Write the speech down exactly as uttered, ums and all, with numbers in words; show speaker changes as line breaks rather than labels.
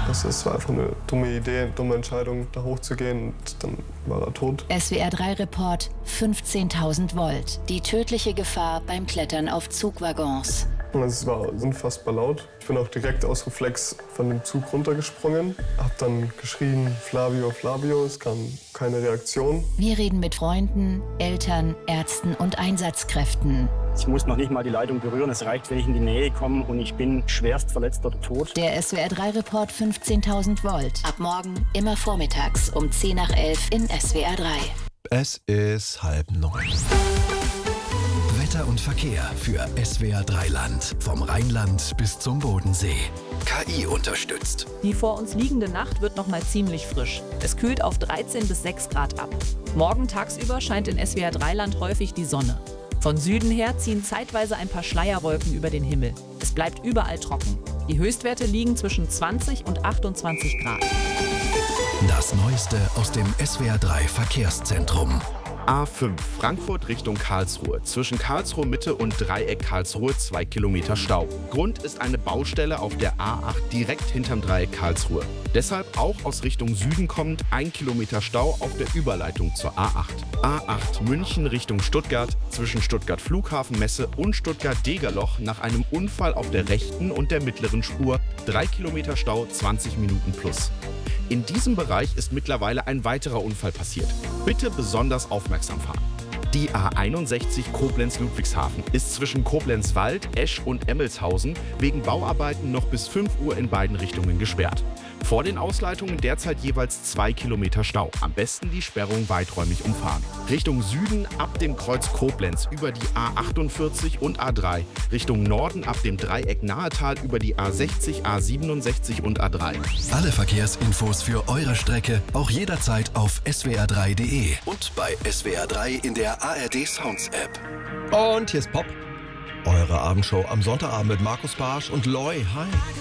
Das ist einfach eine dumme Idee, eine dumme Entscheidung, da hochzugehen, und dann war er tot.
S W R drei Report, fünfzehntausend Volt. Die tödliche Gefahr beim Klettern auf Zugwaggons.
Und es war unfassbar laut. Ich bin auch direkt aus Reflex von dem Zug runtergesprungen, hab dann geschrien, Flavio, Flavio, es kam keine Reaktion.
Wir reden mit Freunden, Eltern, Ärzten und Einsatzkräften.
Ich muss noch nicht mal die Leitung berühren, es reicht, wenn ich in die Nähe komme und ich bin schwerst verletzt oder tot.
Der S W R drei Report fünfzehntausend Volt. Ab morgen immer vormittags um zehn nach elf in S W R drei.
Es ist halb neun.
Wetter und Verkehr für S W R drei Land. Vom Rheinland bis zum Bodensee. K I unterstützt.
Die vor uns liegende Nacht wird noch mal ziemlich frisch. Es kühlt auf dreizehn bis sechs Grad ab. Morgen tagsüber scheint in S W R drei Land häufig die Sonne. Von Süden her ziehen zeitweise ein paar Schleierwolken über den Himmel. Es bleibt überall trocken. Die Höchstwerte liegen zwischen zwanzig und achtundzwanzig Grad.
Das Neueste aus dem S W R drei Verkehrszentrum.
A fünf, Frankfurt Richtung Karlsruhe. Zwischen Karlsruhe Mitte und Dreieck Karlsruhe zwei Kilometer Stau. Grund ist eine Baustelle auf der A acht direkt hinterm Dreieck Karlsruhe. Deshalb auch aus Richtung Süden kommend ein Kilometer Stau auf der Überleitung zur A acht. A acht München Richtung Stuttgart. Zwischen Stuttgart Flughafen Messe und Stuttgart Degerloch nach einem Unfall auf der rechten und der mittleren Spur. drei Kilometer Stau, zwanzig Minuten plus. In diesem Bereich ist mittlerweile ein weiterer Unfall passiert. Bitte besonders aufmerksam fahren. Die A einundsechzig Koblenz-Ludwigshafen ist zwischen Koblenz-Wald, Esch und Emmelshausen wegen Bauarbeiten noch bis fünf Uhr in beiden Richtungen gesperrt. Vor den Ausleitungen derzeit jeweils zwei Kilometer Stau. Am besten die Sperrung weiträumig umfahren. Richtung Süden ab dem Kreuz Koblenz über die A achtundvierzig und A drei. Richtung Norden ab dem Dreieck Nahetal über die A sechzig, A siebenundsechzig und A drei.
Alle Verkehrsinfos für eure Strecke auch jederzeit auf S W R drei punkt de und bei S W R drei in der A R D Sounds App.
Und hier ist Pop. Eure Abendshow am Sonntagabend mit Markus Barsch und Loy. Hi.